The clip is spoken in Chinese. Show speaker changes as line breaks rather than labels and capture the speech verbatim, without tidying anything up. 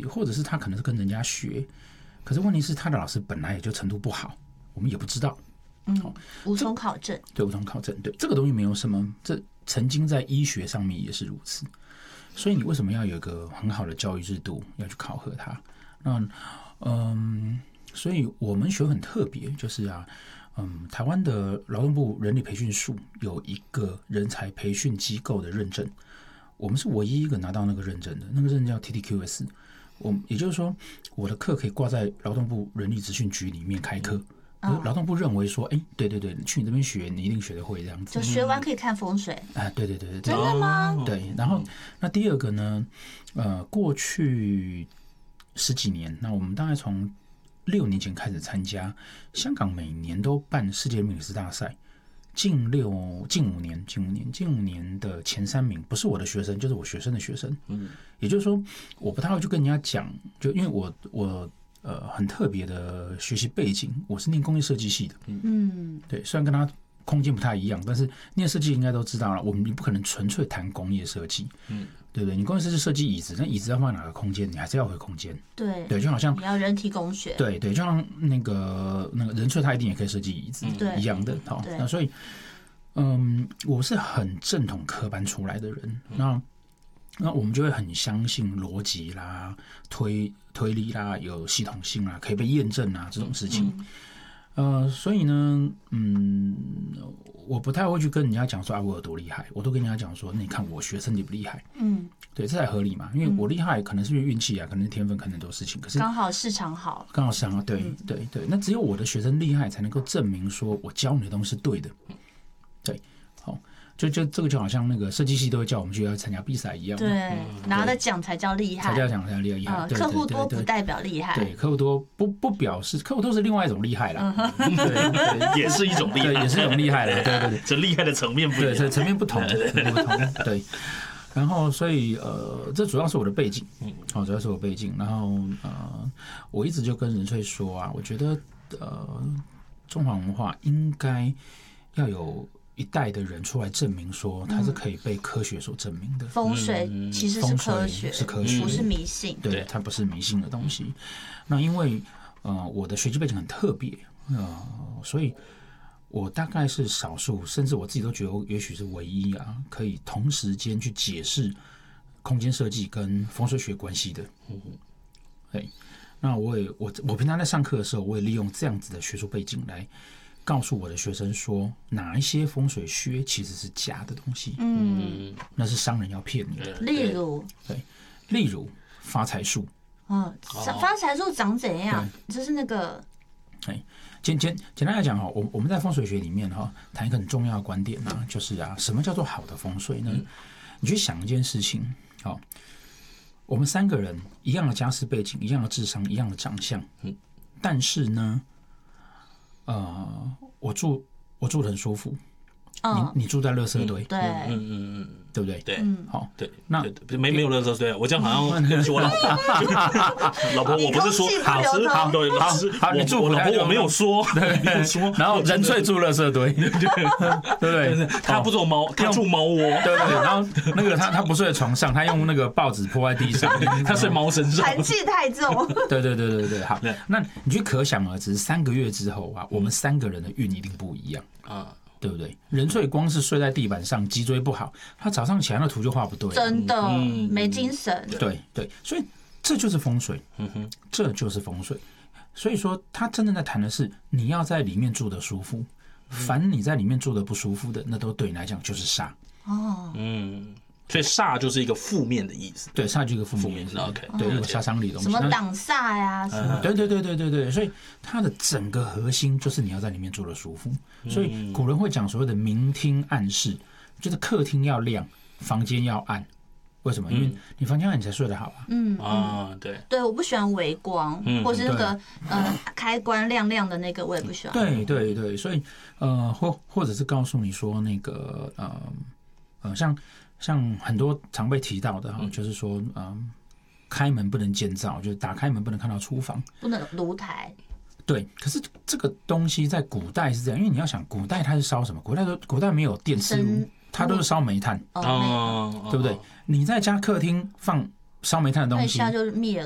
或者是他可能是跟人家学，可是问题是他的老师本来也就程度不好，我们也不知道。
嗯，无从考证。
对，无从考证。对，这个东西没有什么，这曾经在医学上面也是如此。所以你为什么要有一个很好的教育制度，要去考核它？那嗯，所以我们学很特别，就是啊，嗯，台湾的劳动部人力培训署有一个人才培训机构的认证，我们是唯一一个拿到那个认证的，那个认证叫 T T Q S。我也就是说，我的课可以挂在劳动部人力资讯局里面开课。劳动部认为说，哎、欸，对对对，去你这边学，你一定学得会这样子。
就学完可以看风水
啊？对对对对，
真的吗？
对。然后，那第二个呢？呃，过去十几年，那我们大概从六年前开始参加，香港每年都办世界命理师大赛。近六近五年，近五年，近五年的前三名不是我的学生，就是我学生的学生。嗯，也就是说，我不太会去跟人家讲，就因为我我。呃，很特别的学习背景，我是念工业设计系的。嗯，对，虽然跟他空间不太一样，但是念设计应该都知道了，我们不可能纯粹谈工业设计。嗯，对不对？你工业设计设计椅子，那椅子要放在哪个空间，你还是要回空间。
对，
对，就好像
你要人体工学。
对对，就像那个那个人粹，他一定也可以设计椅子、嗯、一样的。好，那所以，嗯，我是很正统科班出来的人，那。那我们就会很相信逻辑啦、推推理啦、有系统性啦、可以被验证啊这种事情。嗯、呃，所以呢，嗯，我不太会去跟人家讲说啊我有多厉害，我都跟人家讲说，那你看我学生厉不厉害？嗯，对，这才合理嘛。因为我厉害，可能是运气啊，可能是天分，可能很多事情。可是
刚好市场好，
刚好市场好，对、嗯、对对。那只有我的学生厉害，才能够证明说我教你的东西是对的。对，好。就就这个就好像那个设计系都会叫我们去要参加比赛一样，
对，嗯、拿了奖才叫厉害，
才叫奖才叫厉害。
嗯、客户多不代表厉害，
对，客户多不不表示客户多是另外一种厉害啦，嗯、对,
对，也是一种厉害，
对，也是一种厉害啦，对对对，
这厉害的层面不一样，
对，层面不同，层面不同，对。然后，所以呃，这主要是我的背景，好、哦，主要是我背景。然后呃，我一直就跟任粹说啊，我觉得呃，中华文化应该要有。一代的人出来证明说，它是可以被科学所证明的。
风水其实是科学，
是科学，
不是迷信。
对，它不是迷信的东西。那因为呃，我的学习背景很特别，呃，所以我大概是少数，甚至我自己都觉得，也许是唯一啊，可以同时间去解释空间设计跟风水学关系的。嗯，对。那我也我我平常在上课的时候，我也利用这样子的学术背景来。告诉我的学生说，哪一些风水学其实是假的东西，嗯，那是商人要骗你的。
例如，
对，例如发财树，
嗯，发财树长怎样？就是那个，
哎，简简简单来讲哈，我我们在风水学里面哈，谈一个很重要的观点啊，就是啊，什么叫做好的风水呢？嗯、你去想一件事情，好，我们三个人一样的家世背景，一样的智商，一样的长相，嗯，但是呢。呃，我住我住得很舒服，哦、你你住在垃圾堆，
嗯、对，
嗯嗯嗯，
对不对？
对，
好，
对，
那
没没有垃圾堆，我这样好像对不起我老婆，老婆我不是说好吃好对好
好，你住
我老婆我没有说，没有说，
然后人粹住垃圾堆，对不对？
他不住猫，他住猫窝，
对对，然后那个他他不睡在床上，他用那个报纸铺在地上，
他睡猫身上，
寒气太重，
对对对对对，好，那你去可想而知，三个月之后啊，我们三个人的运一定不一样啊。对不对？人粹光是睡在地板上，脊椎不好，他早上起来那图就画不对，
真的、嗯、没精神。
对对，所以这就是风水，嗯哼，这就是风水。所以说，他真正在谈的是你要在里面住的舒服，凡你在里面住的不舒服的，那都对你来讲就是煞。哦，
嗯。所以煞就是一个负面的意思，
对，煞就是一个负面的意思。
OK，
对，有杀伤力的东西，
什么挡煞呀，什么，
对对对对对对，所以它的整个核心就是你要在里面住的舒服。所以古人会讲所谓的明厅暗室，就是客厅要亮，房间要暗。为什么？因为你房间暗，你才睡得好啊。
嗯
啊，对
对，我不喜欢微光，或是那个呃开关亮亮的那个，我也不喜欢。
对对对，所以呃，或或者是告诉你说那个呃呃像。像很多常被提到的哈，就是说，嗯，开门不能见灶，就是打开门不能看到厨房，
不能炉台。
对，可是这个东西在古代是这样，因为你要想，古代它是烧什么？古代都古代没有电磁炉，它都是烧煤炭，哦，对不对？你在家客厅放烧煤炭的东西，
那一下就灭了。